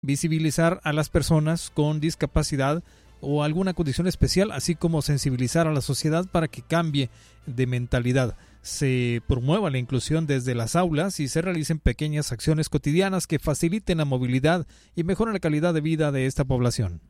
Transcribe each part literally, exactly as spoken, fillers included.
visibilizar a las personas con discapacidad o alguna condición especial, así como sensibilizar a la sociedad para que cambie de mentalidad. Se promueva la inclusión desde las aulas y se realicen pequeñas acciones cotidianas que faciliten la movilidad y mejoren la calidad de vida de esta población.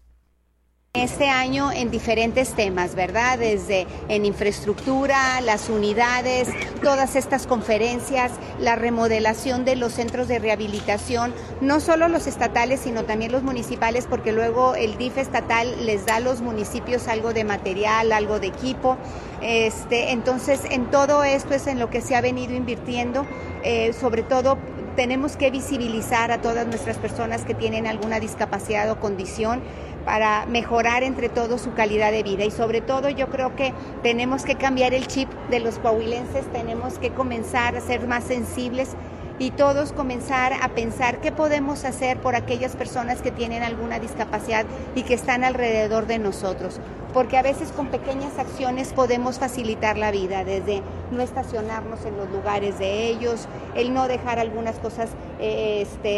Este año en diferentes temas, ¿verdad? Desde en infraestructura, las unidades, todas estas conferencias, la remodelación de los centros de rehabilitación, no solo los estatales, sino también los municipales, porque luego el D I F estatal les da a los municipios algo de material, algo de equipo. Este, entonces, en todo esto es en lo que se ha venido invirtiendo, eh, sobre todo tenemos que visibilizar a todas nuestras personas que tienen alguna discapacidad o condición para mejorar entre todos su calidad de vida y sobre todo yo creo que tenemos que cambiar el chip de los coahuilenses, tenemos que comenzar a ser más sensibles y todos comenzar a pensar qué podemos hacer por aquellas personas que tienen alguna discapacidad y que están alrededor de nosotros, porque a veces con pequeñas acciones podemos facilitar la vida, desde no estacionarnos en los lugares de ellos, el no dejar algunas cosas eh, este,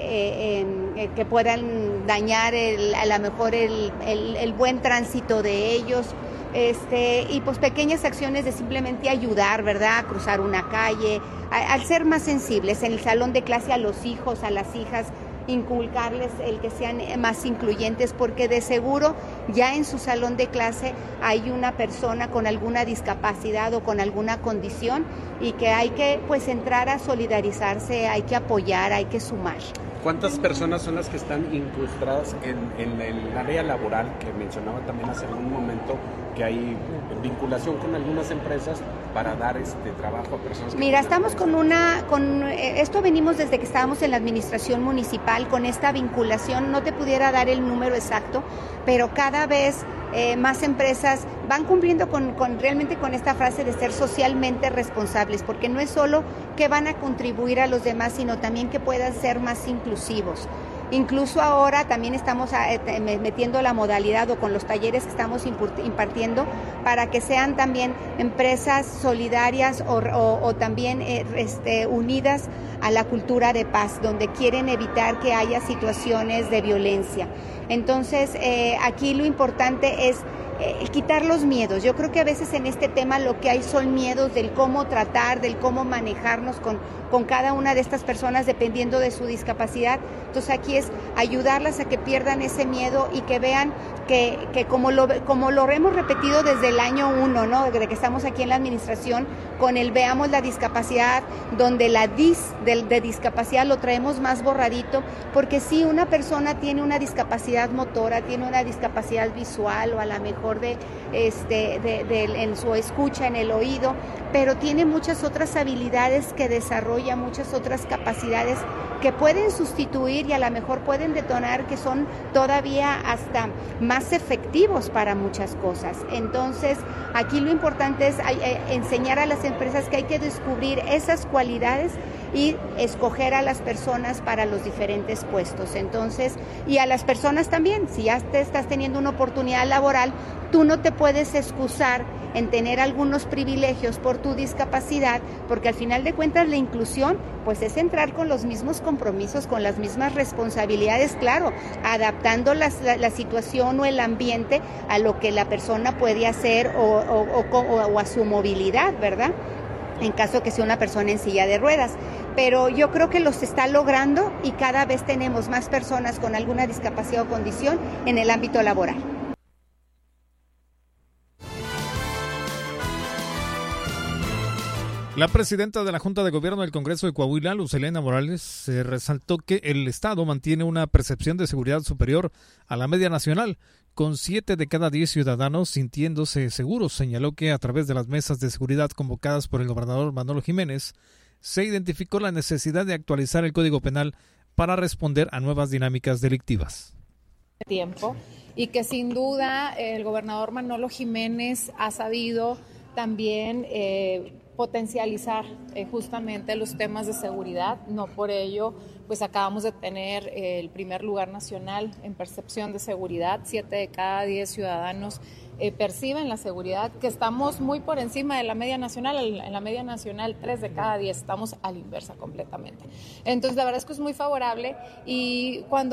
eh, eh, que puedan dañar el, a lo mejor el, el, el buen tránsito de ellos. Este, y pues pequeñas acciones de simplemente ayudar, ¿verdad? A cruzar una calle, a, al ser más sensibles en el salón de clase a los hijos, a las hijas, inculcarles el que sean más incluyentes, porque de seguro ya en su salón de clase hay una persona con alguna discapacidad o con alguna condición y que hay que pues entrar a solidarizarse, hay que apoyar, hay que sumar. ¿Cuántas personas son las que están incrustadas en, en el área laboral que mencionaba también hace un momento, que hay vinculación con algunas empresas para dar este trabajo a personas? Mira, estamos con una, con esto venimos desde que estábamos en la administración municipal, con esta vinculación, no te pudiera dar el número exacto, pero cada vez eh, más empresas van cumpliendo con, con realmente con esta frase de ser socialmente responsables, porque no es solo que van a contribuir a los demás, sino también que puedan ser más inclusivos. Incluso ahora también estamos metiendo la modalidad o con los talleres que estamos impartiendo para que sean también empresas solidarias o, o, o también eh, este, unidas a la cultura de paz, donde quieren evitar que haya situaciones de violencia. Entonces, eh, aquí lo importante es Eh, quitar los miedos. Yo creo que a veces en este tema lo que hay son miedos del cómo tratar, del cómo manejarnos con, con cada una de estas personas dependiendo de su discapacidad. Entonces aquí es ayudarlas a que pierdan ese miedo y que vean que, que como, lo, como lo hemos repetido desde el año uno, ¿no? Desde que estamos aquí en la administración, con el Veamos la Discapacidad, donde la dis de, de discapacidad lo traemos más borradito, porque si una persona tiene una discapacidad motora, tiene una discapacidad visual o a lo mejor de, este, de, de, en su escucha, en el oído, pero tiene muchas otras habilidades que desarrolla, muchas otras capacidades que pueden sustituir y a lo mejor pueden detonar que son todavía hasta más efectivos para muchas cosas. Entonces, aquí lo importante es enseñar a las empresas que hay que descubrir esas cualidades y escoger a las personas para los diferentes puestos. Entonces, y a las personas también, si ya te estás teniendo una oportunidad laboral, tú no te puedes excusar en tener algunos privilegios por tu discapacidad, porque al final de cuentas la inclusión pues es entrar con los mismos compromisos, con las mismas responsabilidades, claro, adaptando las, la, la situación o el ambiente a lo que la persona puede hacer o, o, o, o, o a su movilidad, ¿verdad? En caso que sea una persona en silla de ruedas. Pero yo creo que los está logrando y cada vez tenemos más personas con alguna discapacidad o condición en el ámbito laboral. La presidenta de la Junta de Gobierno del Congreso de Coahuila, Luz Helena Morales, se resaltó que el Estado mantiene una percepción de seguridad superior a la media nacional, con siete de cada diez ciudadanos sintiéndose seguros. Señaló que a través de las mesas de seguridad convocadas por el gobernador Manolo Jiménez, se identificó la necesidad de actualizar el Código Penal para responder a nuevas dinámicas delictivas. Tiempo, y que sin duda el gobernador Manolo Jiménez ha sabido también eh, potencializar eh, justamente los temas de seguridad. No por ello, pues acabamos de tener eh, el primer lugar nacional en percepción de seguridad. Siete de cada diez ciudadanos eh, perciben la seguridad, que estamos muy por encima de la media nacional. En la media nacional, tres de cada diez estamos a la inversa completamente. Entonces, la verdad es que es muy favorable y cuando